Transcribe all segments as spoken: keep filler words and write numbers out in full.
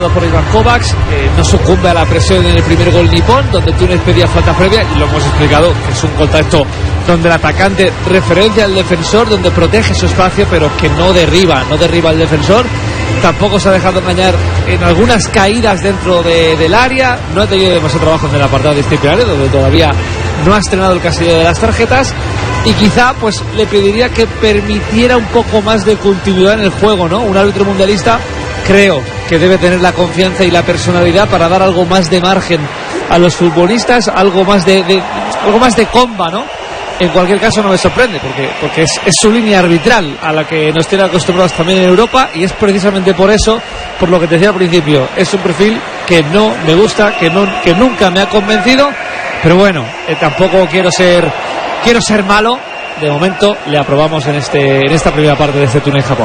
por Iván Kovacs, eh, no sucumbe a la presión en el primer gol nipón, donde Túnez pedía falta previa, y lo hemos explicado, que es un contacto donde el atacante referencia al defensor, donde protege su espacio, pero que no derriba, no derriba al defensor. Tampoco se ha dejado engañar en algunas caídas dentro de, del área. No ha tenido demasiado trabajo en el apartado disciplinario, donde todavía no ha estrenado el casillero de las tarjetas. Y quizá pues le pediría que permitiera un poco más de continuidad en el juego, ¿no? Un árbitro mundialista creo que debe tener la confianza y la personalidad para dar algo más de margen a los futbolistas, algo más de, de algo más de comba, ¿no? En cualquier caso no me sorprende, porque, porque es, es su línea arbitral a la que nos tiene acostumbrados también en Europa, y es precisamente por eso, por lo que te decía al principio, es un perfil que no me gusta, que, no, que nunca me ha convencido, pero bueno, eh, tampoco quiero ser quiero ser malo. De momento le aprobamos en, este, en esta primera parte de este Túnez-Japón.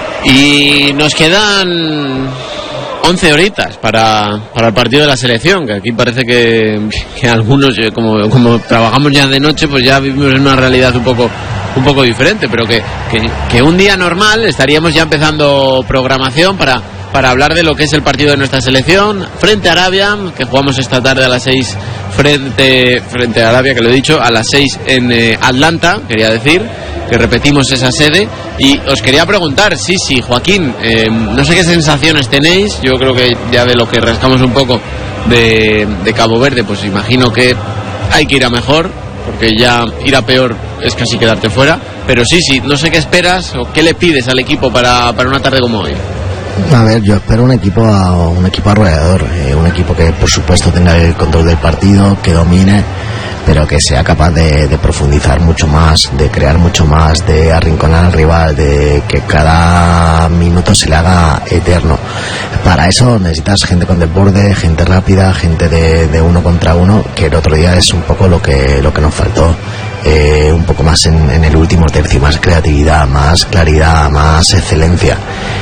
Y nos quedan once horitas para, para el partido de la selección, que aquí parece que, que algunos, como, como trabajamos ya de noche, pues ya vivimos en una realidad un poco un poco diferente, pero que, que, que un día normal estaríamos ya empezando programación para, para hablar de lo que es el partido de nuestra selección frente a Arabia, que jugamos esta tarde a las seis frente, frente a Arabia, que lo he dicho, a las seis en eh, Atlanta, quería decir, que repetimos esa sede. Y os quería preguntar, sí, sí, Joaquín, eh, no sé qué sensaciones tenéis. Yo creo que ya de lo que rascamos un poco de, de Cabo Verde, pues imagino que hay que ir a mejor, porque ya ir a peor es casi quedarte fuera. Pero sí, sí, no sé qué esperas o qué le pides al equipo para, para una tarde como hoy. A ver, yo espero un equipo un equipo arrollador, eh, un equipo que por supuesto tenga el control del partido, que domine, pero que sea capaz de, de profundizar mucho más, de crear mucho más, de arrinconar al rival, de que cada minuto se le haga eterno. Para eso necesitas gente con desborde, gente rápida, gente de, de uno contra uno, que el otro día es un poco lo que lo que nos faltó. Eh, un poco más en, en el último tercio, más creatividad, más claridad, más excelencia,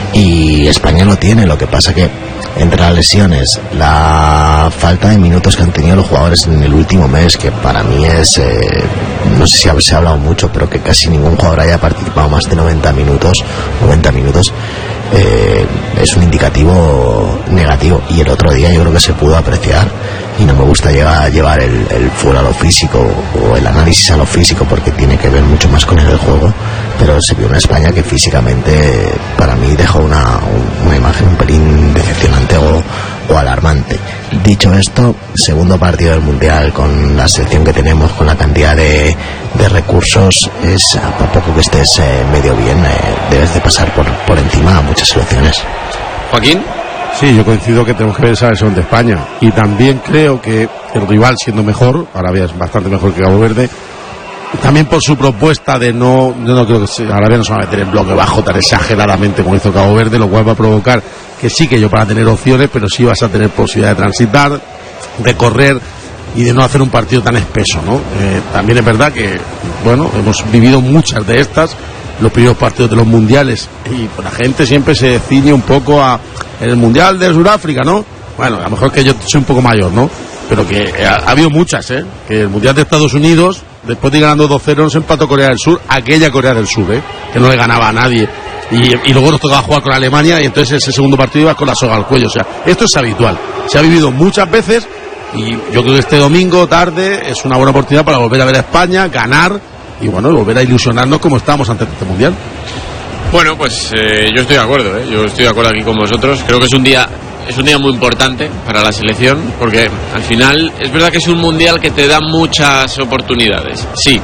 y España lo tiene. Lo que pasa que entre las lesiones, la falta de minutos que han tenido los jugadores en el último mes, que para mí es eh, no sé si se ha hablado mucho, pero que casi ningún jugador haya participado más de noventa minutos noventa minutos, eh, es un indicativo negativo. Y el otro día yo creo que se pudo apreciar, y no me gusta llevar, llevar el, el fuera a lo físico o el análisis a lo físico, porque tiene que ver mucho más con el juego, pero se vio una España que físicamente para mí dejó una, una imagen un pelín decepcionante o, o alarmante. Dicho esto, segundo partido del Mundial con la selección que tenemos, con la cantidad de, de recursos, es a poco que estés eh, medio bien, eh, debes de pasar por, por encima a muchas selecciones. Joaquín. Sí, yo coincido que tenemos que ver esa versión de España, y también creo que el rival, siendo mejor, Arabia es bastante mejor que Cabo Verde, también por su propuesta de no, yo no creo que se, Arabia no se va a meter en bloque bajo tan exageradamente como hizo Cabo Verde, lo cual va a provocar que sí, que yo para tener opciones, pero sí vas a tener posibilidad de transitar, de correr y de no hacer un partido tan espeso, ¿no? Eh, también es verdad que, bueno, hemos vivido muchas de estas, los primeros partidos de los mundiales, y la gente siempre se ciñe un poco a el mundial de Sudáfrica, ¿no? Bueno, a lo mejor que yo soy un poco mayor, ¿no? Pero que ha, ha habido muchas, ¿eh? Que el mundial de Estados Unidos, después de ir ganando dos cero, nos empató Corea del Sur, aquella Corea del Sur, ¿eh? Que no le ganaba a nadie. Y, y luego nos tocaba jugar con Alemania, y entonces ese segundo partido ibas con la soga al cuello. O sea, esto es habitual, se ha vivido muchas veces, y yo creo que este domingo tarde es una buena oportunidad para volver a ver a España, ganar, y bueno, volver a ilusionarnos como estábamos antes de este mundial. Bueno, pues eh, yo estoy de acuerdo, ¿eh? Yo estoy de acuerdo aquí con vosotros. Creo que es un día es un día muy importante para la selección, porque al final es verdad que es un mundial que te da muchas oportunidades, sí,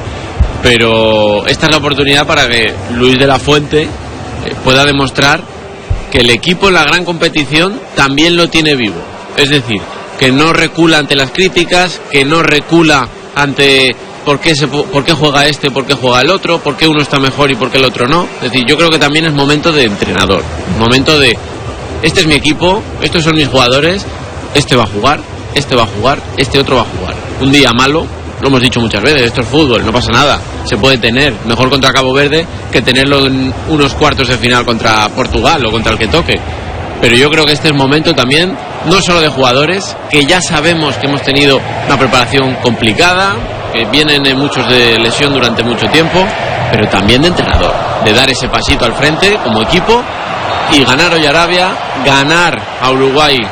pero esta es la oportunidad para que Luis de la Fuente eh, pueda demostrar que el equipo en la gran competición también lo tiene vivo. Es decir, que no recula ante las críticas, que no recula ante por qué, se, por qué juega este, por qué juega el otro, por qué uno está mejor y por qué el otro no. Es decir, yo creo que también es momento de entrenador, momento de este es mi equipo, estos son mis jugadores, este va a jugar, este va a jugar, este otro va a jugar. Un día malo, lo hemos dicho muchas veces, esto es fútbol, no pasa nada, se puede tener, mejor contra Cabo Verde que tenerlo en unos cuartos de final contra Portugal o contra el que toque. Pero yo creo que este es momento también, no solo de jugadores, que ya sabemos que hemos tenido una preparación complicada, que vienen muchos de lesión durante mucho tiempo, pero también de entrenador, de dar ese pasito al frente como equipo y ganar hoy a Arabia, ganar a Uruguay